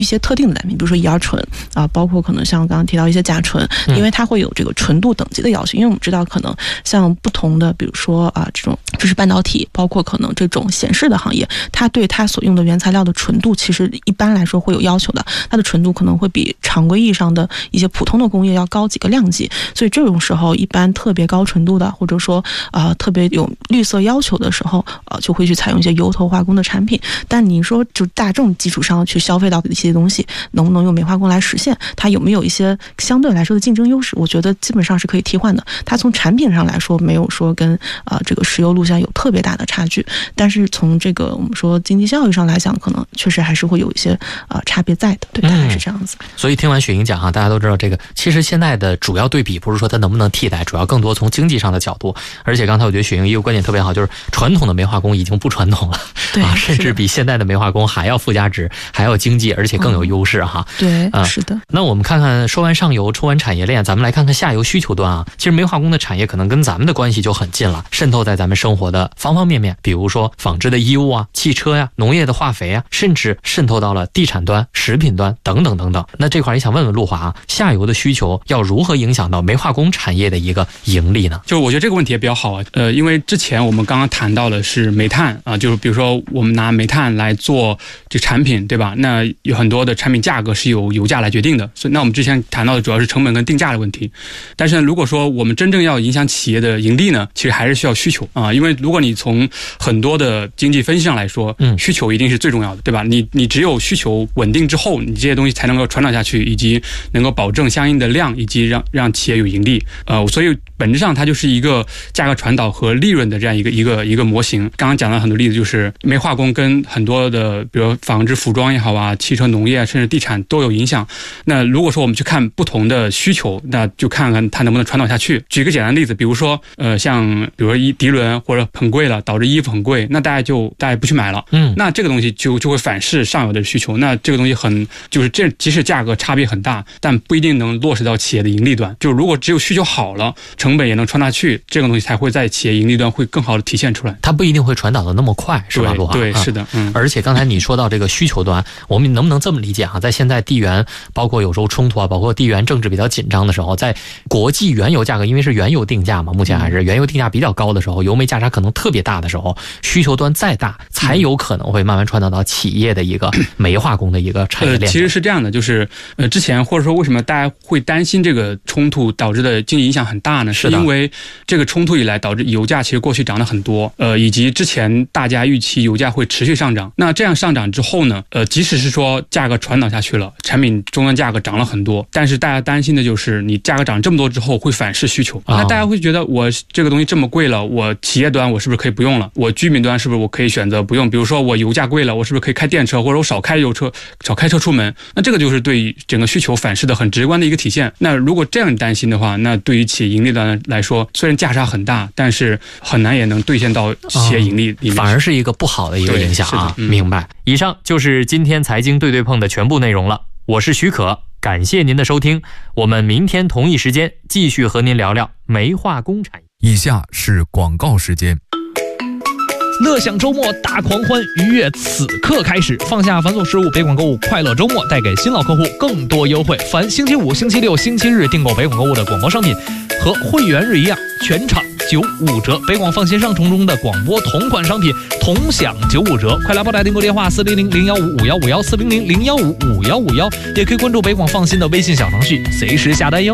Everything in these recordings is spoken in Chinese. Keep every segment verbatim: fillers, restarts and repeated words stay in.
一些特定的单品，比如说乙二醇啊，包括可能像刚刚提到一些甲醇，因为它会有这个纯度等级的要求。因为我们知道，可能像不同的，比如说啊这种知识半导体，包括可能这种显示的行业，它对它所用的原材料的纯度，其实一般来说会有要求的。它的纯度可能会比常规意义上的一些普通的工业要高几个量级，所以这种时候，一般特别高纯度的，或者说啊、呃、特别有绿色要求的时候，呃就会去采用一些油头化工的产品。但你说就大众基础上去消费到的一些东西，能不能用煤化工来实现？它有没有一些相对来说的竞争优势？我觉得基本上是可以替换的。它从产品上来说，没有说跟啊、呃、这个石油路线有特别大的差距，但是从这个我们说经济效益上来讲，可能确实还是会有一些啊、呃、差别在的，对，大概是这样子。 嗯、所以听完雪莹讲哈，大家都知道这个，其实现在的主要对比不是说它能不能替代，主要更多从经济上的角度。而且刚才我觉得雪莹一个观点特别好，就是传统的煤化工已经不传统了， 对啊，甚至比现在的煤化工还要附加值，还要经济，而且更有优势哈。 对， 啊， 是的。 那我们看看说完上游，抽完产业链，咱们来看看下游需求端啊。其实煤化工的产业可能跟咱们的关系就很近了，渗透在咱们生活的方方面面，比如说纺织的衣物啊、汽车呀、啊、农业的化肥啊，甚至渗透到了地产端、食品端等等等等。那这块也想问问陆华啊，下游的需求要如何影响到煤化工产业的一个盈利呢？ 就我觉得这个问题也比较好啊，呃，因为之前我们刚刚谈到的是煤炭啊、呃，就是比如说我们拿煤炭来做这产品，对吧？那有很多的产品价格是由油价来决定的，所以那我们之前谈到的主要是成本跟定价的问题。但是呢，如果说我们真正要影响企业的盈利呢，其实还是需要需求啊、呃，因为如果你从很多的经济分析上来说，嗯，需求一定是最重要的，对吧？你你只有需求稳定之后，你这些东西才能够传导下去，以及能够保证相应的量，以及让让企业有盈利。呃，所以本质上它就是一个价格传导和利润的这样一个一个一个模型。刚刚讲了很多例子，就是煤化工跟很多的，比如纺织、服装也好啊，汽车、农业甚至地产都有影响。那如果说我们去看不同的需求，那就看看它能不能传导下去。举个简单的例子，比如说呃，像比如说一涤纶或者很贵了，导致衣服很贵，那大家就大家不去买了，嗯，那这个东西就就会反噬上游的需求。那这个东西很就是这即使价格差别很大，但不一定能落实到企业的盈利端。就如果只有需求好了，成本也能传达去，这个东西才会在企业盈利端会更好的体现出来。 它不一定会传导的那么快，是吧，陆华？ 对，是的，嗯。 而且刚才你说到这个需求端，我们能不能这么理解啊？在现在地缘包括有时候冲突啊，包括地缘政治比较紧张的时候，在国际原油价格因为是原油定价嘛，目前还是原油定价比较高的时候，油煤价差可能特别大的时候，需求端再大，才有可能会慢慢传导到企业的一个煤化工的一个产业链。 呃，其实是这样的，就是呃，之前或者说为什么大家会担心这个冲突导致的经济影响很大呢？是因为这个冲突以来导致油价其实过去涨了很多，呃，以及之前大家预期油价会持续上涨。那这样上涨之后呢，呃，即使是说价格传导下去了，产品终端价格涨了很多，但是大家担心的就是你价格涨这么多之后会反噬需求。那大家会觉得我这个东西这么贵了，我企业端我是不是可以不用了？我居民端是不是我可以选择不用？比如说我油价贵了，我是不是可以开电车，或者我少开油车，少开车出门？那这个就是对整个需求反噬的很直观的一个体现。那如果这样担心的话，那对于企业盈利端来说，虽然价差很大，但是很难也能兑现到企业盈利里面、 哦、反而是一个不好的一个影响啊。 嗯、 明白。以上就是今天财经对对碰的全部内容了。我是许可，感谢您的收听。我们明天同一时间继续和您聊聊煤化工产业。 以下是广告时间。 乐享周末大狂欢，愉悦此刻开始。放下繁琐事务，北广购物快乐周末带给新老客户更多优惠。凡星期五、星期六、星期日订购北广购物的广播商品，和会员日一样，全场九五折。北广放心上冲中的广播同款商品同享九五折。快来拨打订购电话四零零零幺五五幺五幺四零零零幺五五幺五幺，也可以关注北广放心的微信小程序，随时下单哟。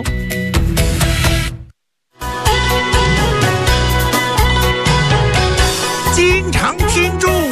经常听众